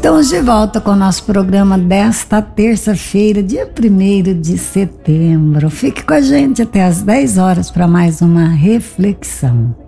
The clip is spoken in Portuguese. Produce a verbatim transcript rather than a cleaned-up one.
Estamos de volta com o nosso programa desta terça-feira, dia primeiro de setembro. Fique com a gente até às dez horas para mais uma reflexão.